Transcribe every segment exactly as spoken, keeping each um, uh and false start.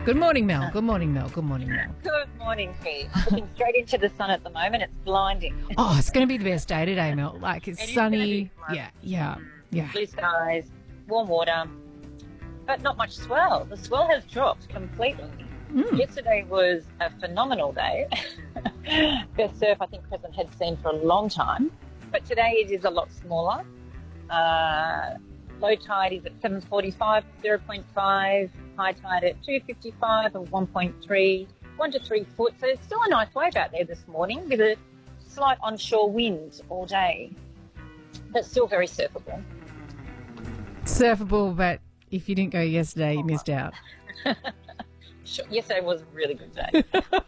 Good morning, Mel. Good morning, Mel. Good morning, Mel. Good morning, Pete. Looking straight into the sun at the moment. It's blinding. Oh, it's going to be the best day today, Mel. Like, it's It is sunny. gonna be Yeah, yeah, yeah. Blue skies, warm water, but not much swell. The swell has dropped completely. Mm. Yesterday was a phenomenal day. Best surf I think Crescent had seen for a long time. But today it is a lot smaller. Uh, low tide is at seven forty-five, zero point five. High tide at two fifty-five and one point three, one to three foot. So it's still a nice wave out there this morning with a slight onshore wind all day, but still very surfable. Surfable, but if you didn't go yesterday, you missed out. Sure. Yesterday was a really good day.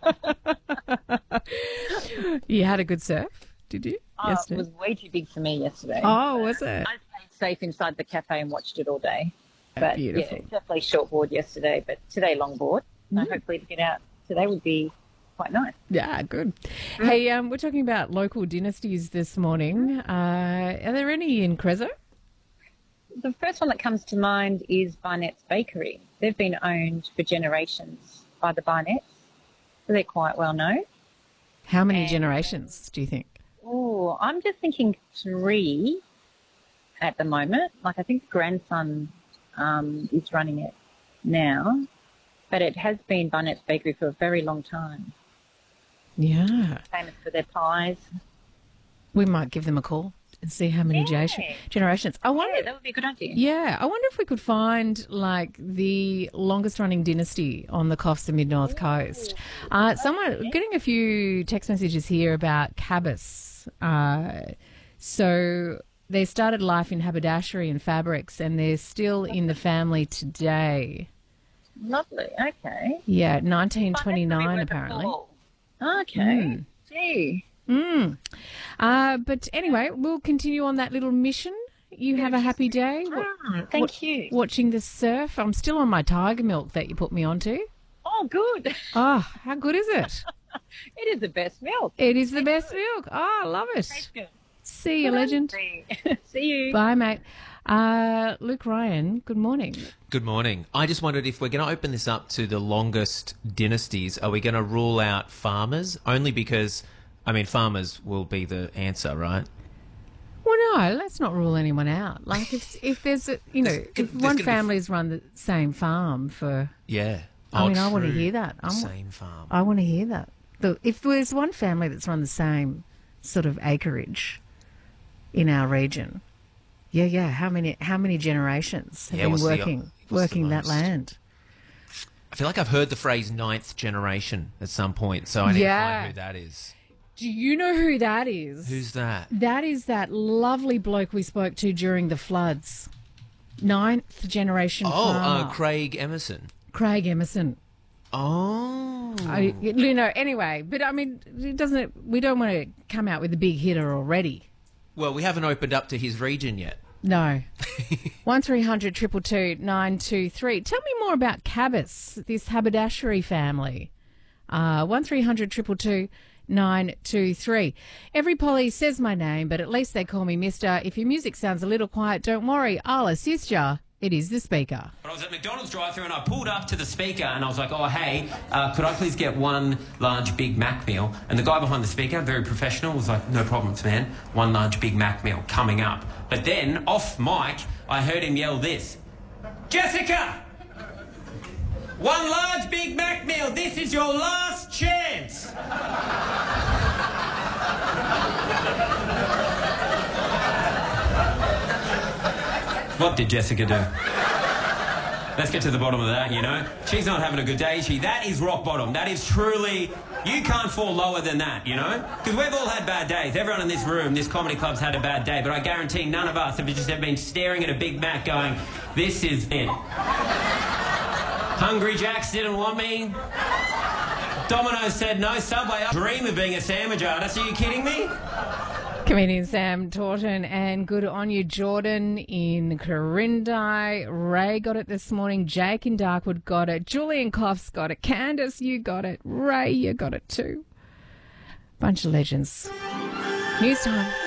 You had a good surf, did you? Oh, yesterday? it was way too big for me yesterday. Oh, was it? I stayed safe inside the cafe and watched it all day. But Beautiful. yeah, definitely shortboard yesterday, but today longboard. So Mm. hopefully to get out today would be quite nice. Yeah, good. Hey, um, we're talking about local dynasties this morning. Uh, are there any in Crezo? The first one that comes to mind is Barnett's Bakery. They've been owned for generations by the Barnetts, so they're quite well known. How many And- generations do you think? Oh, I'm just thinking three at the moment. Like I think the grandson um, is running it now, but it has been Barnett's Bakery for a very long time. Yeah. Famous for their pies. We might give them a call and see how many Yeah. generation- generations. I wonder. Yeah, that would be a good idea. Yeah, I wonder if we could find like the longest running dynasty on the Coffs and Mid North Coast. Uh, someone getting a few text messages here about Cabas. Uh, so they started life in haberdashery and fabrics, and they're still in the family today. Lovely. Okay. Yeah, nineteen twenty-nine Barnett's apparently. wonderful. Okay. Mm. Gee. Mm. Uh, but anyway, we'll continue on that little mission. You have a happy day. Wa- Mm, thank wa- you. Watching the surf. I'm still on my tiger milk that you put me onto. Oh, good. Oh, how good is it? It is the best milk. It is the best milk. Oh, I love it. Tastes good. See you, legend. See you. Bye, mate. Uh, Luke Ryan, good morning. Good morning. I just wondered if we're going to open this up to the longest dynasties, are we going to rule out farmers? Only because, I mean, farmers will be the answer, right? Well, no, let's not rule anyone out. Like, if if there's, a, you know, There's- if there's one gonna be- family's run the same farm for, Yeah. I Oh, mean, I want to true. hear that. The I'm, same farm. I want to hear that. The, if there's one family that's run the same sort of acreage in our region, yeah, yeah. How many how many generations have Yeah, been what's the- working what's the working that most? land? I feel like I've heard the phrase ninth generation at some point, so I need Yeah. to find who that is. Do you know who that is? Who's that? That is that lovely bloke we spoke to during the floods. Ninth generation Oh, farmer. uh, Craig Emerson. Craig Emerson. Oh. I, you know, anyway, but I mean, it doesn't. We don't want to come out with a big hitter already. Well, we haven't opened up to his region yet. No. One three hundred two two two nine two three. Tell me more about Cabas, this haberdashery family. Uh, one three hundred two two two nine two three. Every Polly says my name, but at least they call me Mister. If your music sounds a little quiet, don't worry, I'll assist ya. It is the speaker. But I was at McDonald's drive-thru and I pulled up to the speaker and I was like, oh, hey, uh, could I please get one large Big Mac meal? And the guy behind the speaker, very professional, was like, no problems, man. One large Big Mac meal coming up. But then, off mic, I heard him yell this. Jessica! One large Big Mac meal. This is your last chance. What did Jessica do? Let's get to the bottom of that, you know? She's not having a good day, is she? That is rock bottom. That is truly... You can't fall lower than that, you know? Because we've all had bad days. Everyone in this room, this comedy club's had a bad day, but I guarantee none of us have just have been staring at a Big Mac going, this is it. Hungry Jacks didn't want me. Domino's said no. Subway, I dream of being a sandwich artist. Are you kidding me? Comedian Sam Taunton and good on you, Jordan in Corindi. Ray got it this morning. Jake in Darkwood got it. Julian Coffs got it. Candace, you got it. Ray, you got it too. Bunch of legends. News time.